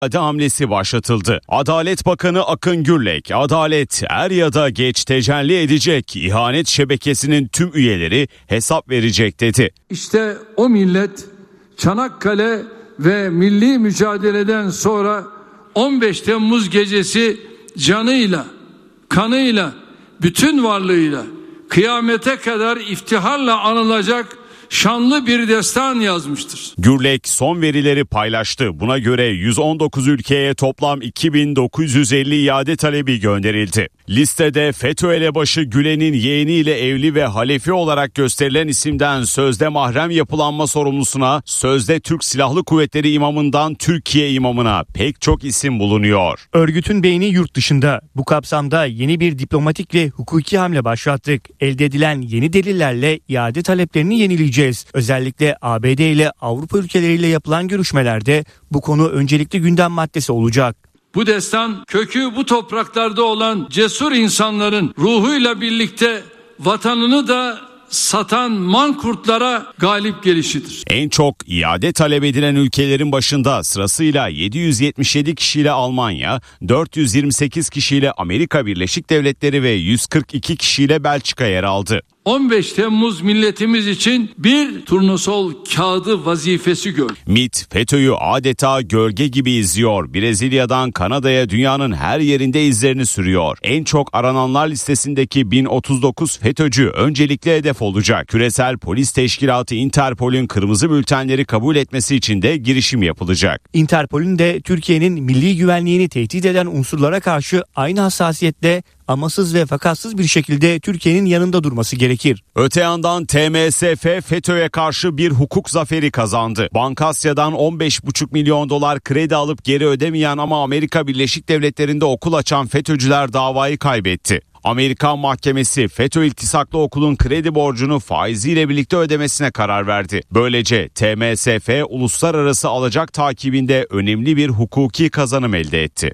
hamlesi başlatıldı. Adalet Bakanı Akın Gürlek, adalet er ya da geç tecelli edecek, ihanet şebekesinin tüm üyeleri hesap verecek dedi. İşte o millet Çanakkale ve milli mücadeleden sonra 15 Temmuz gecesi canıyla, kanıyla, bütün varlığıyla kıyamete kadar iftiharla anılacak şanlı bir destan yazmıştır. Gürlek son verileri paylaştı. Buna göre 119 ülkeye toplam 2950 iade talebi gönderildi. Listede FETÖ elebaşı Gülen'in yeğeniyle evli ve halefi olarak gösterilen isimden sözde mahrem yapılanma sorumlusuna, sözde Türk Silahlı Kuvvetleri imamından Türkiye imamına pek çok isim bulunuyor. Örgütün beyni yurt dışında. Bu kapsamda yeni bir diplomatik ve hukuki hamle başlattık. Elde edilen yeni delillerle iade taleplerini yenileyeceğiz. Özellikle ABD ile Avrupa ülkeleriyle yapılan görüşmelerde bu konu öncelikli gündem maddesi olacak. Bu destan kökü bu topraklarda olan cesur insanların ruhuyla birlikte vatanını da satan mankurtlara galip gelişidir. En çok iade talep edilen ülkelerin başında sırasıyla 777 kişiyle Almanya, 428 kişiyle Amerika Birleşik Devletleri ve 142 kişiyle Belçika yer aldı. 15 Temmuz milletimiz için bir turnusol kağıdı vazifesi gördü. MİT, FETÖ'yü adeta gölge gibi izliyor. Brezilya'dan Kanada'ya dünyanın her yerinde izlerini sürüyor. En çok arananlar listesindeki 1039 FETÖ'cü öncelikle hedef olacak. Küresel Polis Teşkilatı Interpol'ün kırmızı bültenleri kabul etmesi için de girişim yapılacak. Interpol'ün de Türkiye'nin milli güvenliğini tehdit eden unsurlara karşı aynı hassasiyetle amasız ve fakatsız bir şekilde Türkiye'nin yanında durması gerekir. Öte yandan TMSF FETÖ'ye karşı bir hukuk zaferi kazandı. Bankasya'dan 15,5 milyon dolar kredi alıp geri ödemeyen ama Amerika Birleşik Devletleri'nde okul açan FETÖ'cüler davayı kaybetti. Amerikan mahkemesi FETÖ iltisaklı okulun kredi borcunu faiziyle birlikte ödemesine karar verdi. Böylece TMSF uluslararası alacak takibinde önemli bir hukuki kazanım elde etti.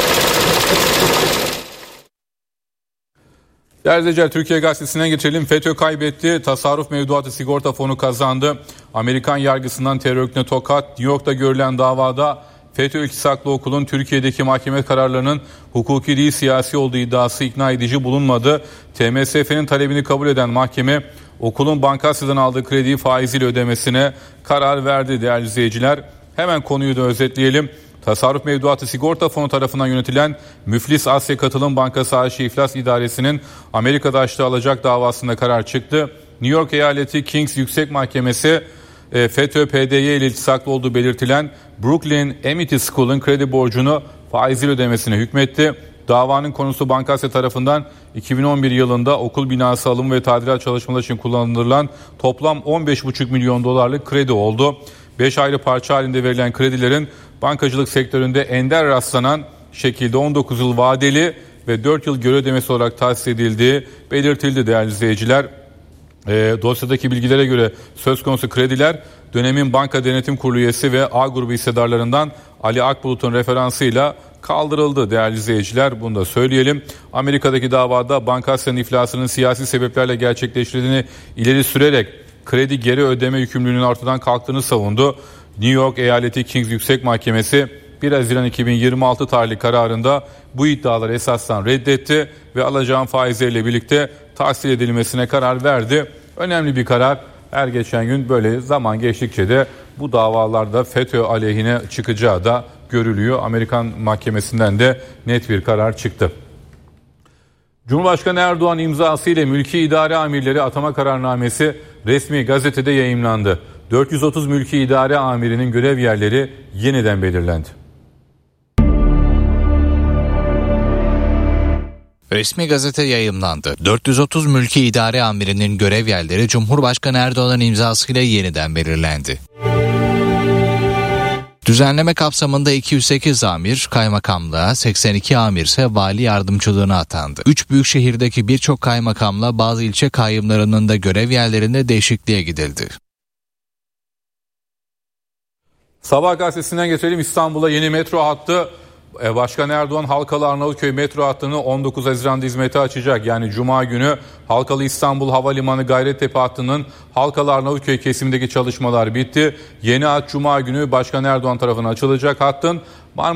Değerli izleyiciler, Türkiye Gazetesi'ne geçelim. FETÖ kaybetti, tasarruf mevduatı sigorta fonu kazandı. Amerikan yargısından terör örgütüne tokat. New York'ta görülen davada FETÖ iltisaklı okulun Türkiye'deki mahkeme kararlarının hukuki değil siyasi olduğu iddiası ikna edici bulunmadı. TMSF'nin talebini kabul eden mahkeme okulun Bankasya'dan aldığı krediyi faiziyle ödemesine karar verdi değerli izleyiciler. Hemen konuyu da özetleyelim. Tasarruf Mevduatı Sigorta Fonu tarafından yönetilen Müflis Asya Katılım Bankası AŞ İflas İdaresi'nin Amerika'da açtığı alacak davasında karar çıktı. New York Eyaleti Kings Yüksek Mahkemesi FETÖ-PDY ile iltisaklı olduğu belirtilen Brooklyn Amity School'un kredi borcunu faiziyle ödemesine hükmetti. Davanın konusu Bankasya tarafından 2011 yılında okul binası alımı ve tadilat çalışmaları için kullanılan toplam 15,5 milyon dolarlık kredi oldu. 5 ayrı parça halinde verilen kredilerin bankacılık sektöründe ender rastlanan şekilde 19 yıl vadeli ve 4 yıl geri ödemesi olarak tahsis edildiği belirtildi değerli izleyiciler. Dosyadaki bilgilere göre söz konusu krediler dönemin Banka Denetim Kurulu üyesi ve A grubu hissedarlarından Ali Akbulut'un referansıyla kaldırıldı değerli izleyiciler. Bunu da söyleyelim. Amerika'daki davada Bankasya'nın iflasının siyasi sebeplerle gerçekleştirildiğini ileri sürerek kredi geri ödeme yükümlülüğünün ortadan kalktığını savundu. New York Eyaleti Kings Yüksek Mahkemesi 1 Haziran 2026 tarihli kararında bu iddiaları esasdan reddetti ve alacağın faizleriyle birlikte tahsil edilmesine karar verdi. Önemli bir karar. Her geçen gün böyle zaman geçtikçe de bu davalarda FETÖ aleyhine çıkacağı da görülüyor. Amerikan mahkemesinden de net bir karar çıktı. Cumhurbaşkanı Erdoğan imzası ile mülki idare amirleri atama kararnamesi resmi gazetede yayımlandı. 430 mülki idare amirinin görev yerleri yeniden belirlendi. Resmi gazete yayımlandı. 430 mülki idare amirinin görev yerleri Cumhurbaşkanı Erdoğan'ın imzasıyla yeniden belirlendi. Düzenleme kapsamında 208 amir kaymakamlığa, 82 amir ise vali yardımcılığına atandı. 3 büyük şehirdeki birçok kaymakamla bazı ilçe kayyımlarının da görev yerlerinde değişikliğe gidildi. Sabah gazetesinden geçelim. İstanbul'a yeni metro hattı. Başkan Erdoğan Halkalı Arnavutköy metro hattını 19 Haziran'da hizmete açacak. Yani Cuma günü Halkalı İstanbul Havalimanı Gayrettepe hattının Halkalı Arnavutköy kesimindeki çalışmalar bitti. Yeni hat Cuma günü Başkan Erdoğan tarafından açılacak. Hattın